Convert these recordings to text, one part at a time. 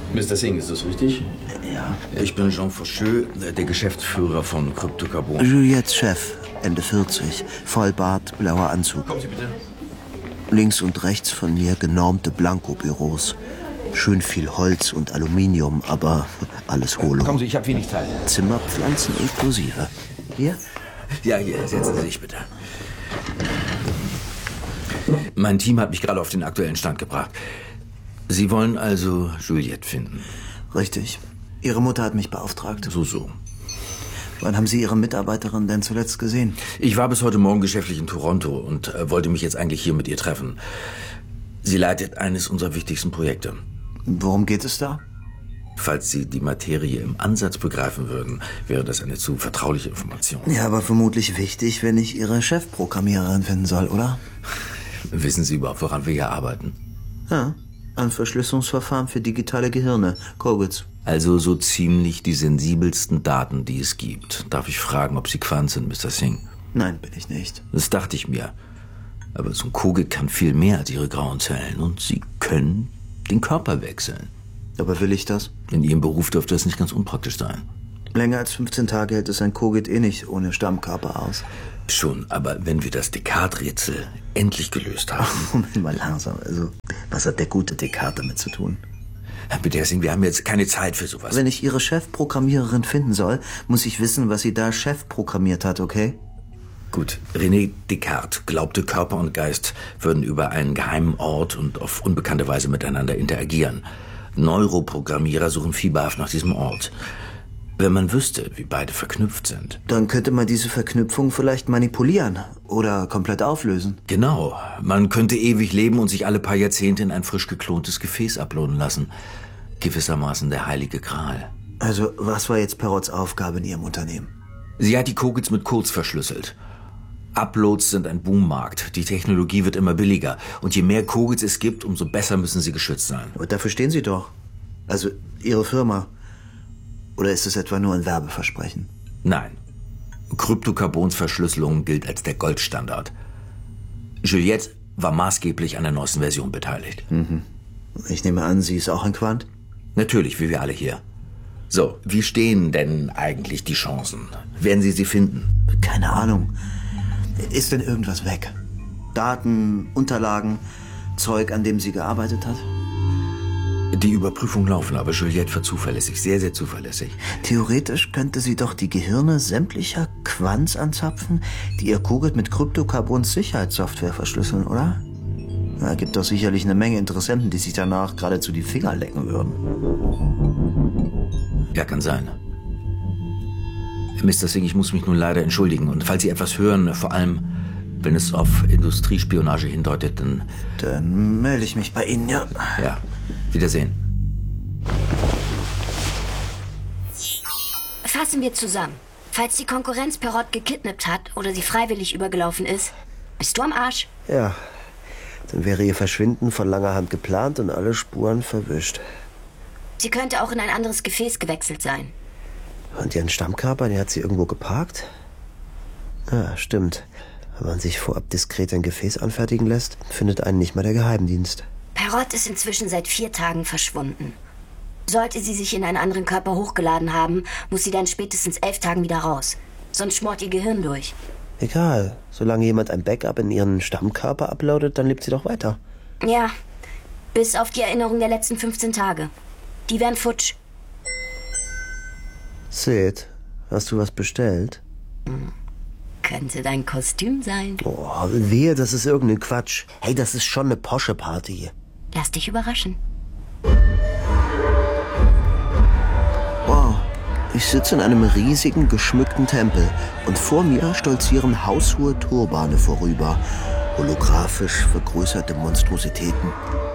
Mr. Singh, ist das richtig? Ja. Ich bin Jean Faucheux, der Geschäftsführer von Krypto-Carbon. Juliettes Chef, Ende 40, Vollbart, blauer Anzug. Kommen Sie bitte. Links und rechts von mir genormte Blankobüros. Schön viel Holz und Aluminium, aber alles Holo. Kommen Sie, ich habe wenig Zeit. Zimmerpflanzen inklusive. Hier? Ja, hier, setzen Sie sich bitte. Mein Team hat mich gerade auf den aktuellen Stand gebracht. Sie wollen also Juliette finden? Richtig. Ihre Mutter hat mich beauftragt. So. Wann haben Sie Ihre Mitarbeiterin denn zuletzt gesehen? Ich war bis heute Morgen geschäftlich in Toronto und wollte mich jetzt eigentlich hier mit ihr treffen. Sie leitet eines unserer wichtigsten Projekte. Worum geht es da? Falls Sie die Materie im Ansatz begreifen würden, wäre das eine zu vertrauliche Information. Ja, aber vermutlich wichtig, wenn ich Ihre Chefprogrammiererin finden soll, oder? Wissen Sie überhaupt, woran wir hier arbeiten? Ja, ein Verschlüsselungsverfahren für digitale Gehirne, Kogels. Also so ziemlich die sensibelsten Daten, die es gibt. Darf ich fragen, ob Sie Quant sind, Mr. Singh? Nein, bin ich nicht. Das dachte ich mir. Aber so ein Kogel kann viel mehr als Ihre grauen Zellen. Und Sie können den Körper wechseln. Aber will ich das? In Ihrem Beruf dürfte das nicht ganz unpraktisch sein. Länger als 15 Tage hält es ein Kogit eh nicht ohne Stammkörper aus. Schon, aber wenn wir das Descartes-Rätsel endlich gelöst haben... Moment mal langsam. Also, was hat der gute Descartes damit zu tun? Bitte, Herr Singh, wir haben jetzt keine Zeit für sowas. Wenn ich Ihre Chefprogrammiererin finden soll, muss ich wissen, was sie da Chef programmiert hat, okay? Gut, René Descartes glaubte, Körper und Geist würden über einen geheimen Ort und auf unbekannte Weise miteinander interagieren. Neuroprogrammierer suchen fieberhaft nach diesem Ort. Wenn man wüsste, wie beide verknüpft sind. Dann könnte man diese Verknüpfung vielleicht manipulieren oder komplett auflösen. Genau. Man könnte ewig leben und sich alle paar Jahrzehnte in ein frisch geklontes Gefäß uploaden lassen. Gewissermaßen der heilige Gral. Also, was war jetzt Perrots Aufgabe in Ihrem Unternehmen? Sie hat die Kogels mit Codes verschlüsselt. Uploads sind ein Boommarkt. Die Technologie wird immer billiger. Und je mehr Kogels es gibt, umso besser müssen sie geschützt sein. Aber dafür stehen Sie doch. Also, Ihre Firma. Oder ist es etwa nur ein Werbeversprechen? Nein. Krypto-Carbons Verschlüsselung gilt als der Goldstandard. Juliette war maßgeblich an der neuesten Version beteiligt. Mhm. Ich nehme an, sie ist auch ein Quant? Natürlich, wie wir alle hier. So, wie stehen denn eigentlich die Chancen? Werden Sie sie finden? Keine Ahnung. Ist denn irgendwas weg? Daten, Unterlagen, Zeug, an dem sie gearbeitet hat? Die Überprüfungen laufen, aber Juliette war zuverlässig, sehr, sehr zuverlässig. Theoretisch könnte sie doch die Gehirne sämtlicher Quants anzapfen, die ihr Kogit mit Krypto-Carbons Sicherheitssoftware verschlüsseln, oder? Da gibt doch sicherlich eine Menge Interessenten, die sich danach geradezu die Finger lecken würden. Ja, kann sein. Mr. Singh, ich muss mich nun leider entschuldigen. Und falls Sie etwas hören, vor allem, wenn es auf Industriespionage hindeutet, Dann melde ich mich bei Ihnen, ja. Ja, Wiedersehen. Fassen wir zusammen. Falls die Konkurrenz Perrot gekidnappt hat oder sie freiwillig übergelaufen ist, bist du am Arsch. Ja, dann wäre ihr Verschwinden von langer Hand geplant und alle Spuren verwischt. Sie könnte auch in ein anderes Gefäß gewechselt sein. Und ihren Stammkörper, den hat sie irgendwo geparkt? Ja, stimmt. Wenn man sich vorab diskret ein Gefäß anfertigen lässt, findet einen nicht mal der Geheimdienst. Perrot ist inzwischen seit 4 Tagen verschwunden. Sollte sie sich in einen anderen Körper hochgeladen haben, muss sie dann spätestens 11 Tagen wieder raus. Sonst schmort ihr Gehirn durch. Egal, solange jemand ein Backup in ihren Stammkörper uploadet, dann lebt sie doch weiter. Ja, bis auf die Erinnerung der letzten 15 Tage. Die wären futsch. Sid, hast du was bestellt? Könnte dein Kostüm sein. Oh, wehe, das ist irgendein Quatsch. Hey, das ist schon eine Posche-Party. Lass dich überraschen. Wow, ich sitze in einem riesigen, geschmückten Tempel und vor mir stolzieren haushohe Turbane vorüber. Holographisch vergrößerte Monstrositäten.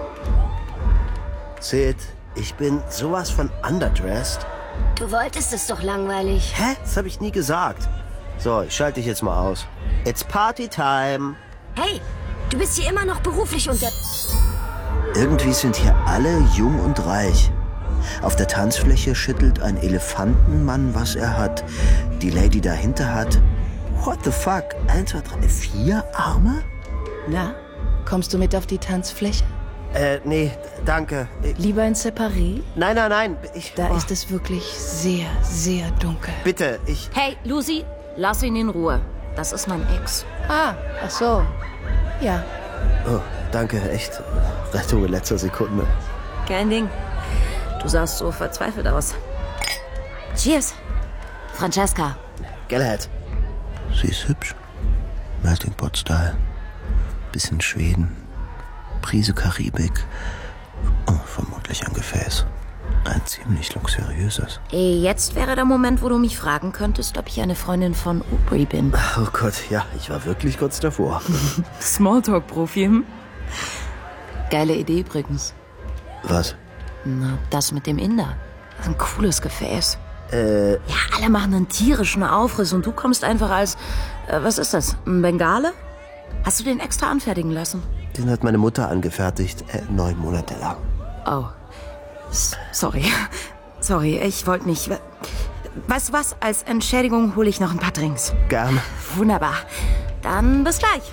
Sid, ich bin sowas von underdressed. Du wolltest es doch langweilig. Hä? Das habe ich nie gesagt. So, ich schalte dich jetzt mal aus. It's Party time. Hey, du bist hier immer noch beruflich unter... Irgendwie sind hier alle jung und reich. Auf der Tanzfläche schüttelt ein Elefantenmann, was er hat. Die Lady dahinter hat... What the fuck? 1, 2, 3, 4 Arme? Na, kommst du mit auf die Tanzfläche? Nee, danke. Lieber ein Separé? Nein. Da ist es wirklich sehr, sehr dunkel. Bitte, Hey, Lucy, lass ihn in Ruhe. Das ist mein Ex. Ach so. Ja. Oh, danke, echt. Rettung in letzter Sekunde. Kein Ding. Du sahst so verzweifelt aus. Cheers. Francesca. Galahad. Sie ist hübsch. Melting Pot Style. Bisschen Schweden. Prise Karibik. Oh, vermutlich ein Gefäß. Ein ziemlich luxuriöses. Jetzt wäre der Moment, wo du mich fragen könntest, ob ich eine Freundin von Aubrey bin. Oh Gott, ja, ich war wirklich kurz davor. Smalltalk-Profi. Geile Idee übrigens. Was? Na, das mit dem Inder. Ein cooles Gefäß. Ja, alle machen einen tierischen Aufriss und du kommst einfach als, was ist das, ein Bengale? Hast du den extra anfertigen lassen? Den hat meine Mutter angefertigt, 9 Monate lang. Oh, sorry. Sorry, ich wollte nicht. Weißt du was, als Entschädigung hole ich noch ein paar Drinks. Gerne. Wunderbar. Dann bis gleich.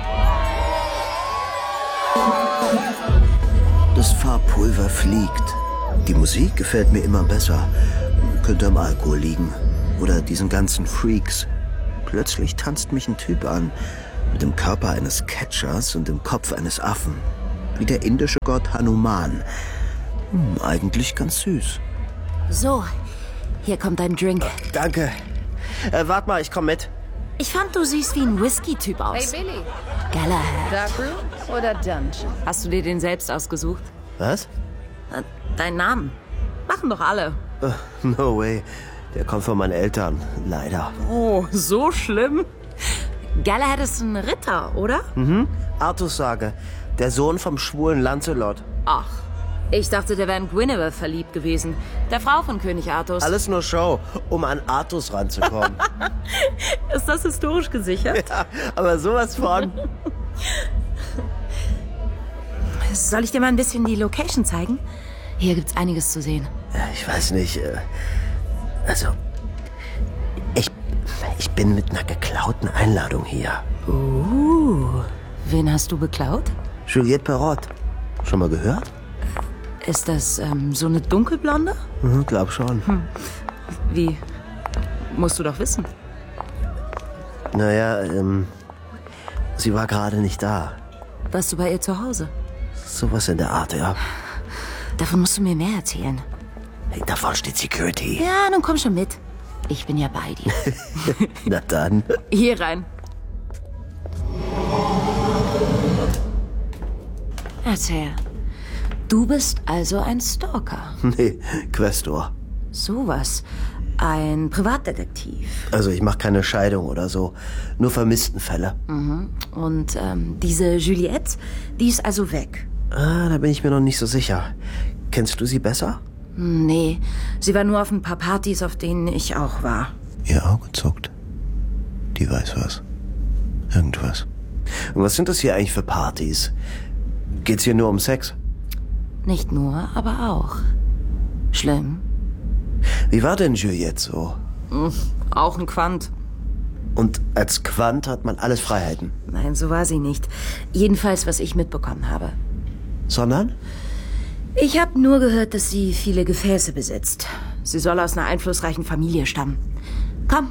Das Farbpulver fliegt. Die Musik gefällt mir immer besser. Könnte am Alkohol liegen. Oder diesen ganzen Freaks. Plötzlich tanzt mich ein Typ an. Mit dem Körper eines Catchers und dem Kopf eines Affen. Wie der indische Gott Hanuman. Eigentlich ganz süß. So, hier kommt dein Drink. Danke. Warte mal, ich komm mit. Ich fand, du siehst wie ein Whisky-Typ aus. Hey Billy, Galahad. Darkroom oder Dungeon? Hast du dir den selbst ausgesucht? Was? Deinen Namen. Machen doch alle. No way. Der kommt von meinen Eltern. Leider. Oh, so schlimm? Galahad ist ein Ritter, oder? Artus Sage. Der Sohn vom schwulen Lancelot. Ach, ich dachte, der wäre in Guinevere verliebt gewesen. Der Frau von König Artus. Alles nur Show, um an Artus ranzukommen. Ist das historisch gesichert? Ja, aber sowas von. Soll ich dir mal ein bisschen die Location zeigen? Hier gibt's einiges zu sehen. Ich weiß nicht. Also, ich bin mit einer geklauten Einladung hier. Wen hast du beklaut? Juliette Perrot. Schon mal gehört? Ist das so eine dunkelblonde? Glaub schon. Wie? Musst du doch wissen. Naja, sie war gerade nicht da. Warst du bei ihr zu Hause? Sowas in der Art, ja. Davon musst du mir mehr erzählen. Hey, davon steht Security. Ja, nun komm schon mit. Ich bin ja bei dir. Na dann. Hier rein. Erzähl. Du bist also ein Stalker. Nee, Questor. Sowas. Ein Privatdetektiv. Also ich mache keine Scheidung oder so. Nur Vermisstenfälle. Und diese Juliette, die ist also weg. Da bin ich mir noch nicht so sicher. Kennst du sie besser? Nee, sie war nur auf ein paar Partys, auf denen ich auch war. Ihr Auge zuckt. Die weiß was. Irgendwas. Und was sind das hier eigentlich für Partys? Geht's hier nur um Sex? Nicht nur, aber auch. Schlimm. Wie war denn Juliette so? Auch ein Quant. Und als Quant hat man alles Freiheiten. Nein, so war sie nicht. Jedenfalls, was ich mitbekommen habe. Sondern? Ich habe nur gehört, dass sie viele Gefäße besitzt. Sie soll aus einer einflussreichen Familie stammen. Komm.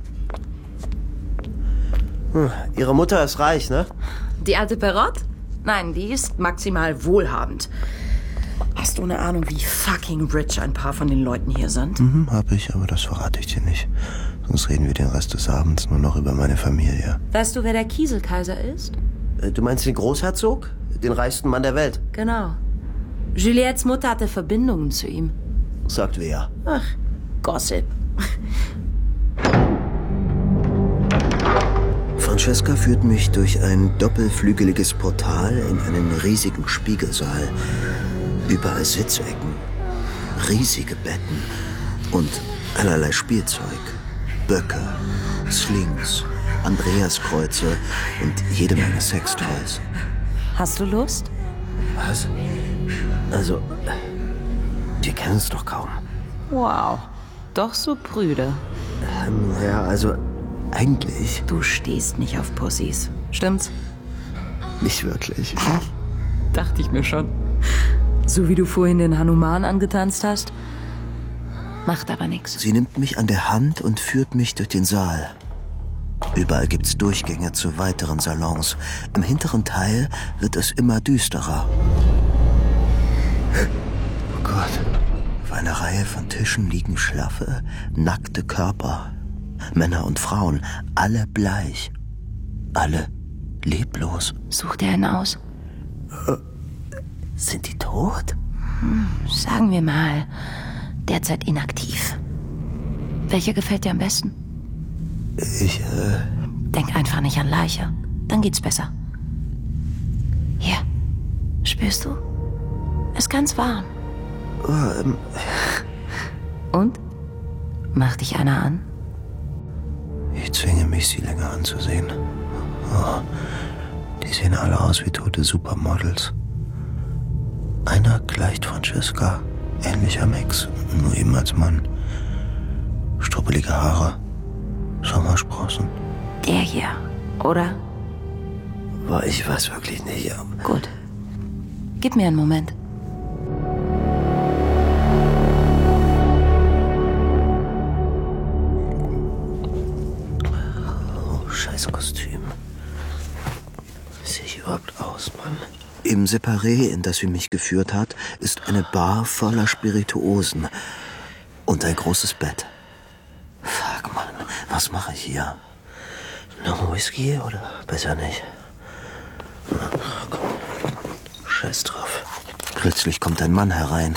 Ihre Mutter ist reich, ne? Die alte Perrot? Nein, die ist maximal wohlhabend. Hast du eine Ahnung, wie fucking rich ein paar von den Leuten hier sind? Hab ich, aber das verrate ich dir nicht. Sonst reden wir den Rest des Abends nur noch über meine Familie. Weißt du, wer der Kieselkaiser ist? Du meinst den Großherzog? Den reichsten Mann der Welt? Genau. Juliettes Mutter hatte Verbindungen zu ihm. Sagt wer? Ach, Gossip. Francesca führt mich durch ein doppelflügeliges Portal in einen riesigen Spiegelsaal. Überall Sitzecken, riesige Betten und allerlei Spielzeug. Böcke, Slings, Andreaskreuze und jede Menge Sextoys. Hast du Lust? Was? Also, wir kennen uns doch kaum. Wow. Doch so prüde. Ja, also, eigentlich Du stehst nicht auf Pussys. Stimmt's? nicht wirklich. Dachte ich mir schon. So wie du vorhin den Hanuman angetanzt hast? Macht aber nichts. Sie nimmt mich an der Hand und führt mich durch den Saal. Überall gibt's Durchgänge zu weiteren Salons. Im hinteren Teil wird es immer düsterer. Oh Gott. Auf einer Reihe von Tischen liegen schlaffe, nackte Körper. Männer und Frauen, alle bleich. Alle leblos. Such dir einen aus. Sind die tot? Sagen wir mal, derzeit inaktiv. Welcher gefällt dir am besten? Denk einfach nicht an Leiche. Dann geht's besser. Hier. Spürst du? Ist ganz warm. Und? Macht dich einer an? Ich zwinge mich, sie länger anzusehen. Oh, die sehen alle aus wie tote Supermodels. Einer gleicht Francesca, ähnlicher Max, nur eben als Mann. Struppelige Haare, Sommersprossen. Der hier, oder? Boah, ich weiß wirklich nicht. Gut. Gib mir einen Moment. Oh, scheiß Kostüm. Wie sehe ich überhaupt aus, Mann? Im Separé, in das sie mich geführt hat, ist eine Bar voller Spirituosen und ein großes Bett. Fuck, Mann, was mache ich hier? Noch Whisky oder besser nicht? Komm, scheiß drauf. Plötzlich kommt ein Mann herein.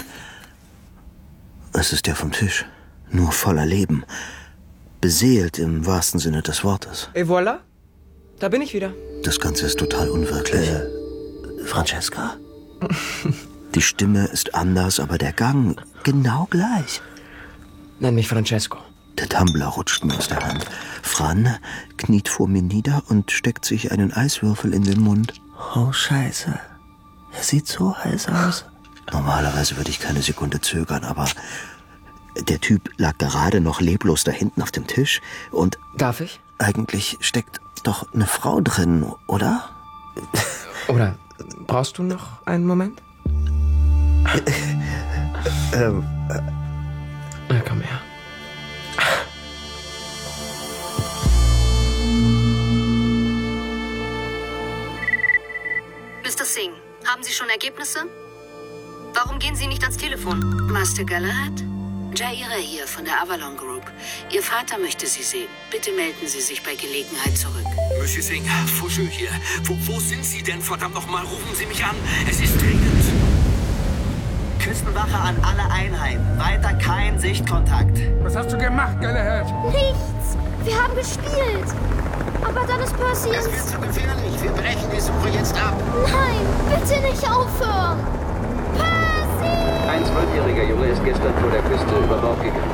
Es ist der vom Tisch, nur voller Leben. Beseelt im wahrsten Sinne des Wortes. Et voilà, da bin ich wieder. Das Ganze ist total unwirklich. Francesca? Die Stimme ist anders, aber der Gang genau gleich. Nenn mich Francesco. Der Tumbler rutscht mir aus der Hand. Fran kniet vor mir nieder und steckt sich einen Eiswürfel in den Mund. Oh, Scheiße. Er sieht so heiß aus. Normalerweise würde ich keine Sekunde zögern, aber der Typ lag gerade noch leblos da hinten auf dem Tisch und... Darf ich? Eigentlich steckt doch eine Frau drin, oder? Oder brauchst du noch einen Moment? Na, komm her. Mr. Singh, haben Sie schon Ergebnisse? Warum gehen Sie nicht ans Telefon? Master Galahad? Jaira hier von der Avalon Group. Ihr Vater möchte Sie sehen. Bitte melden Sie sich bei Gelegenheit zurück. Monsieur Singh, Foucheux hier. Wo sind Sie denn? Verdammt nochmal, rufen Sie mich an. Es ist dringend. Küstenwache an alle Einheiten. Weiter kein Sichtkontakt. Was hast du gemacht, Galahad? Nichts. Wir haben gespielt. Aber dann ist Percy... Es wird zu gefährlich. Wir brechen die Suche jetzt ab. Nein, bitte nicht aufhören. Percy! Ein 12-jähriger Junge ist gestern vor der Küste über Bord gegangen.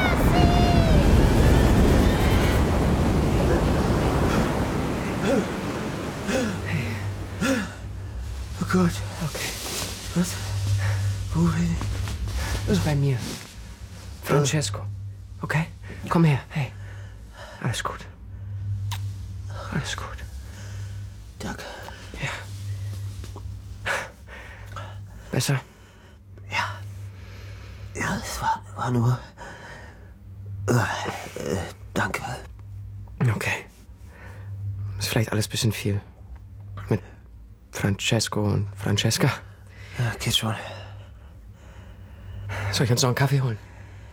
Oh Gott. Okay. Was? Wo bin ich? Das ist bei mir. Francesco. Okay? Komm her. Hey. Alles gut. Alles gut. Danke. Ja. Besser? Ja, es war nur... danke. Okay. Ist vielleicht alles ein bisschen viel. Mit Francesco und Francesca. Ja, geht schon. Soll ich uns noch einen Kaffee holen?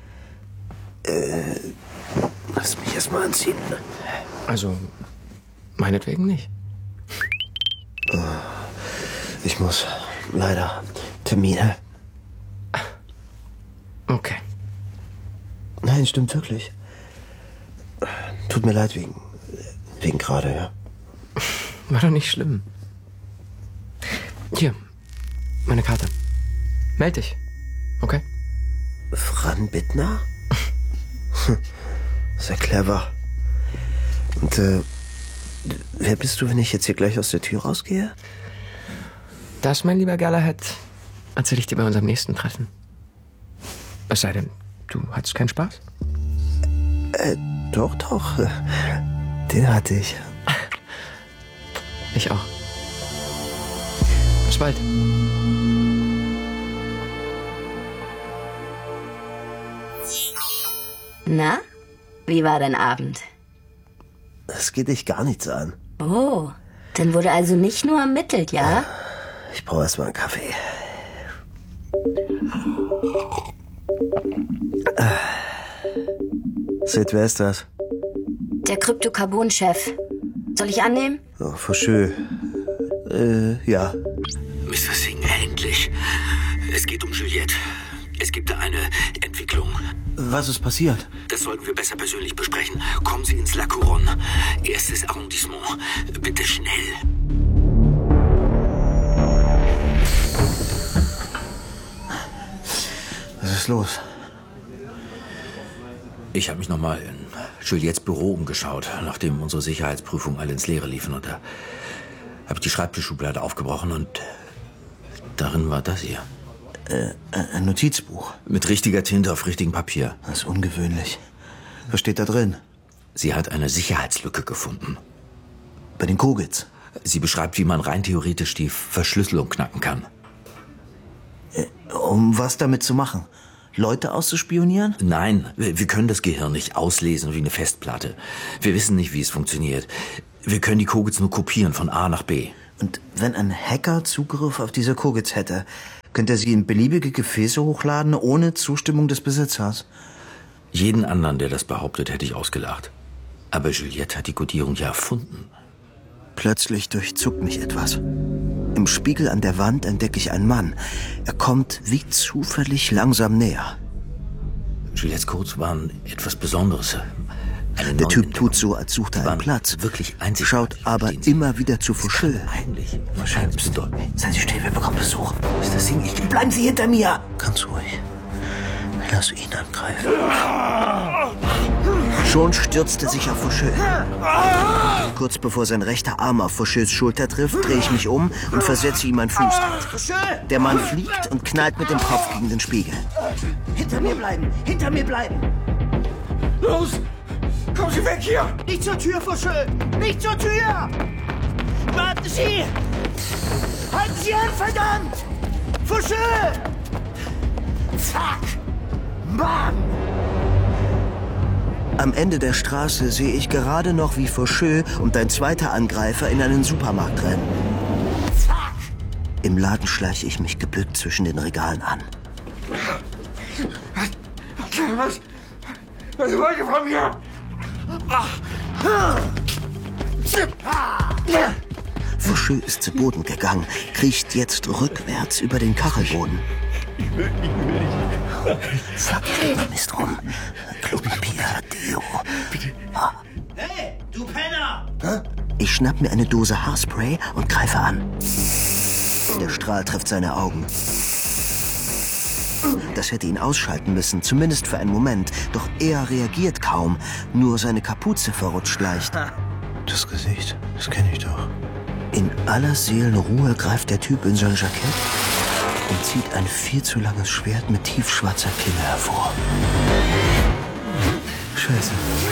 Lass mich erst mal anziehen. Also, meinetwegen nicht. Ich muss leider Termine. Okay. Nein, stimmt wirklich. Tut mir leid wegen gerade, ja. War doch nicht schlimm. Hier, meine Karte. Meld dich, okay? Fran Bittner? Sehr clever. Und, wer bist du, wenn ich jetzt hier gleich aus der Tür rausgehe? Das, mein lieber Galahad, erzähle ich dir bei unserem nächsten Treffen. Es sei denn, du hattest keinen Spaß? Doch. Den hatte ich. Ich auch. Bis bald. Na, wie war dein Abend? Es geht dich gar nichts an. Oh, dann wurde also nicht nur ermittelt, ja? Ich brauche erst mal einen Kaffee. Sid, wer ist das? Der Kryptokarbon-Chef. Soll ich annehmen? Oh, Faucheux. Ja. Mr. Singh, endlich. Es geht um Juliette. Es gibt da eine Entwicklung. Was ist passiert? Das sollten wir besser persönlich besprechen. Kommen Sie ins La Couronne. Erstes Arrondissement. Bitte schnell. Was ist los? Ich habe mich nochmal in Juliettes Büro umgeschaut, nachdem unsere Sicherheitsprüfungen alle ins Leere liefen. Und da habe ich die Schreibtischschublade aufgebrochen und darin war das hier. Ein Notizbuch. Mit richtiger Tinte auf richtigem Papier. Das ist ungewöhnlich. Was steht da drin? Sie hat eine Sicherheitslücke gefunden. Bei den Kogits? Sie beschreibt, wie man rein theoretisch die Verschlüsselung knacken kann. Um was damit zu machen? Leute auszuspionieren? Nein, wir können das Gehirn nicht auslesen wie eine Festplatte. Wir wissen nicht, wie es funktioniert. Wir können die Kogits nur kopieren von A nach B. Und wenn ein Hacker Zugriff auf diese Kogits hätte, könnte er sie in beliebige Gefäße hochladen, ohne Zustimmung des Besitzers? Jeden anderen, der das behauptet, hätte ich ausgelacht. Aber Juliette hat die Kodierung ja erfunden. Plötzlich durchzuckt mich etwas. Im Spiegel an der Wand entdecke ich einen Mann. Er kommt wie zufällig langsam näher. Juliettes Codes waren etwas Besonderes. Der Typ tut so, als suchte er einen Platz. Wirklich einzigartig. Schaut aber immer wieder zu Faucheux. Eigentlich. Wahrscheinlich bist du. Seien Sie still, wir bekommen Besuch. Mr. Singh, bleiben Sie hinter mir. Ganz ruhig. Lass ihn angreifen. Schon stürzt er sich auf Faucheux. Kurz bevor sein rechter Arm auf Faucheux Schulter trifft, drehe ich mich um und versetze ihm einen Fuß. Der Mann fliegt und knallt mit dem Kopf gegen den Spiegel. Hinter mir bleiben! Hinter mir bleiben! Los! Kommen Sie weg hier! Nicht zur Tür, Faucheux! Nicht zur Tür! Warten Sie! Halten Sie an, verdammt! Faucheux! Zack! Bam! Am Ende der Straße sehe ich gerade noch, wie Faucheux und ein zweiter Angreifer in einen Supermarkt rennen. Zack! Im Laden schleiche ich mich gebückt zwischen den Regalen an. Was wollt ihr von mir? Faucheux ist zu Boden gegangen, kriecht jetzt rückwärts über den Kachelboden. Fuck, Mist rum. Klopapier, Deo. Hey, du Penner! Ich schnapp mir eine Dose Haarspray und greife an. Der Strahl trifft seine Augen. Das hätte ihn ausschalten müssen, zumindest für einen Moment. Doch er reagiert kaum. Nur seine Kapuze verrutscht leicht. Das Gesicht, das kenne ich doch. In aller Seelenruhe greift der Typ in sein Jackett und zieht ein viel zu langes Schwert mit tiefschwarzer Klinge hervor. Scheiße.